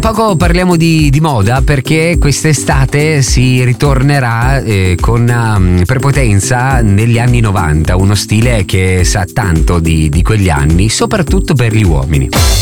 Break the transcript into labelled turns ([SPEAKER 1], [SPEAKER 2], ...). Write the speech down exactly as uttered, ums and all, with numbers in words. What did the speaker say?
[SPEAKER 1] poco parliamo di, di moda, perché quest'estate si ritornerà eh, con um, prepotenza negli anni novanta, uno stile che sa tanto di, di quegli anni, soprattutto per gli uomini.